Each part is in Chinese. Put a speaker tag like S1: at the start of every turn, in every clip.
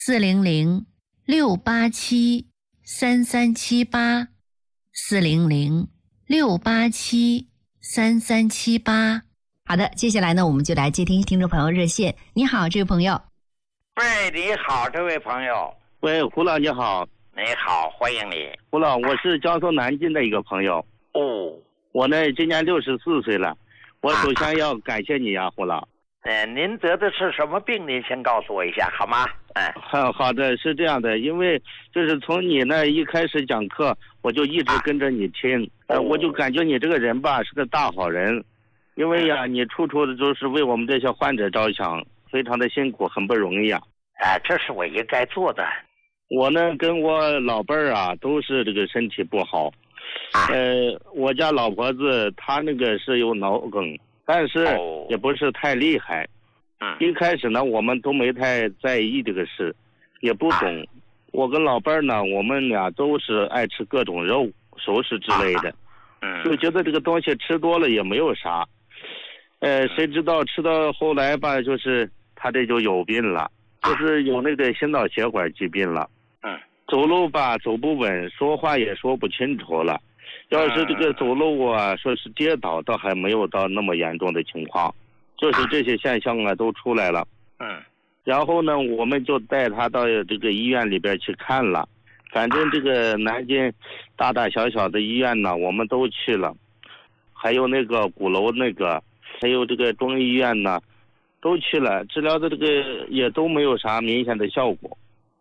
S1: 400-687-3378，400-687-3378。好的，接下来呢，我们就来接听众朋友热线。你好，这位朋友。
S2: 喂，你好，这位朋友。
S3: 喂，胡老你好。
S2: 你好，欢迎你。
S3: 胡老，我是江苏南京的一个朋友。
S2: 哦。
S3: 我呢，今年64岁了。我首先要感谢你啊，胡老。
S2: 您得的是什么病？您先告诉我一下好吗？
S3: 好的，是这样的，因为就是从你那一开始讲课，我就一直跟着你听，我就感觉你这个人吧是个大好人，因为呀，你处处的都是为我们这些患者着想，非常的辛苦，很不容易啊。
S2: 这是我应该做的。
S3: 我呢跟我老伴儿啊都是这个身体不好，我家老婆子她那个是有脑梗，但是也不是太厉害。一开始呢，我们都没太在意这个事，也不懂。我跟老伴儿呢，我们俩都是爱吃各种肉、熟食之类的，就觉得这个东西吃多了也没有啥。谁知道吃到后来吧，就是他这就有病了，就是有那个心脑血管疾病了。走路吧走不稳，说话也说不清楚了。要是这个走路啊，说是跌倒，倒还没有到那么严重的情况。就是这些现象啊都出来了。然后呢，我们就带他到这个医院里边去看了。反正这个南京大大小小的医院呢，我们都去了，还有那个鼓楼那个，还有这个中医院呢，都去了，治疗的这个也都没有啥明显的效果。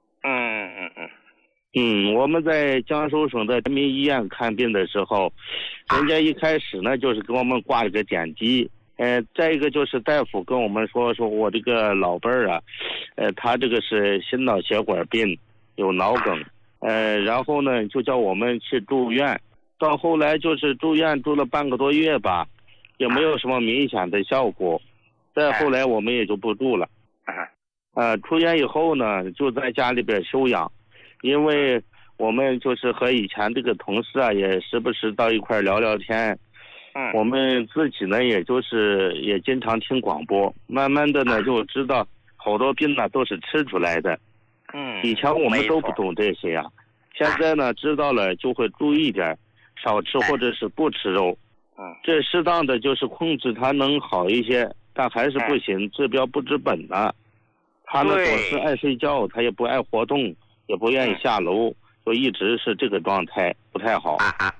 S3: 我们在江苏省的人民医院看病的时候，人家一开始呢就是给我们挂了个点滴。再一个就是大夫跟我们说我这个老伴儿啊，他这个是心脑血管病，有脑梗，然后呢就叫我们去住院，到后来就是住院住了半个多月吧，也没有什么明显的效果，再后来我们也就不住了。出院以后呢，就在家里边休养，因为我们就是和以前这个同事啊，也时不时到一块聊聊天。我们自己呢，也经常听广播，慢慢的呢就知道好多病呢都是吃出来的。以前我们都不懂这些呀，现在呢知道了就会注意点，少吃或者是不吃肉。这适当的就是控制它能好一些，但还是不行，治标不治本的。他呢总是爱睡觉，他也不爱活动，也不愿意下楼，就一直是这个状态，不太好。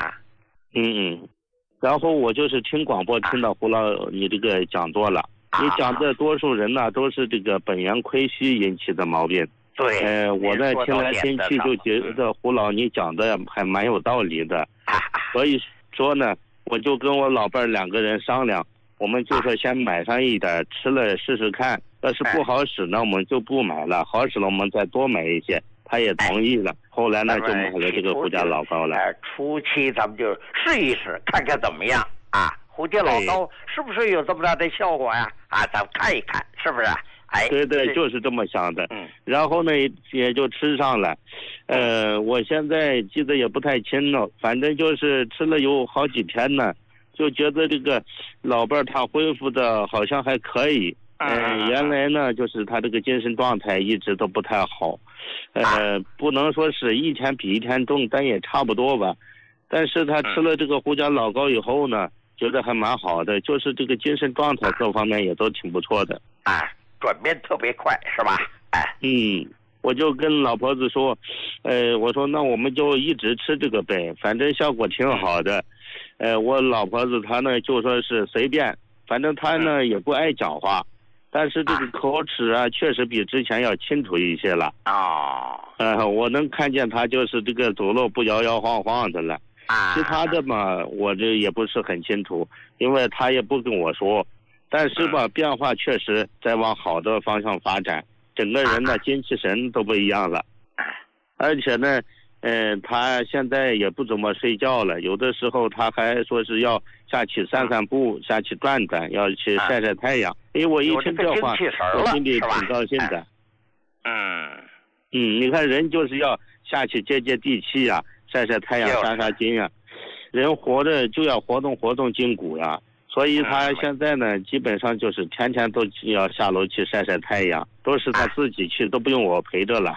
S3: 然后我就是听广播听到胡老你这个讲座了，你讲的多数人呢都是这个本源亏虚引起的毛病。我呢听来听去就觉得胡老你讲的还蛮有道理的，所以说呢，我就跟我老伴儿2个人商量，我们就说先买上一点吃了试试看，要是不好使呢我们就不买了，好使了我们再多买一些。他也同意了，后来呢就买了这个胡家老膏了。
S2: 初期咱们就试一试，看看怎么样啊？胡家老膏是不是有这么大的效果呀？咱们看一看，是不是？
S3: 对，就是这么想的。然后呢也就吃上了。我现在记得也不太清了，反正就是吃了有好几天呢，就觉得这个老伴儿他恢复的好像还可以。原来呢就是他这个精神状态一直都不太好。不能说是一天比一天重，但也差不多吧。但是他吃了这个胡家老膏以后呢，觉得还蛮好的，就是这个精神状态各方面也都挺不错的。
S2: 转变特别快，是吧？
S3: 我就跟老婆子说，我说那我们就一直吃这个呗，反正效果挺好的。我老婆子她呢就说是随便，反正她呢也不爱讲话。但是这个口齿啊，确实比之前要清楚一些了。我能看见他就是这个走路不摇摇晃晃的了。其他的嘛，我这也不是很清楚，因为他也不跟我说。但是吧，变化确实在往好的方向发展，整个人呢精气神都不一样了。而且呢，他现在也不怎么睡觉了，有的时候他还说是要下去散散步，下去转转，要去晒晒太阳。我一听这话，我心里挺高兴的。你看人就是要下去接接地气呀，晒晒太阳，杀杀菌呀。人活着就要活动活动筋骨呀，所以他现在呢，基本上就是天天都要下楼去晒晒太阳，都是他自己去，都不用我陪着了。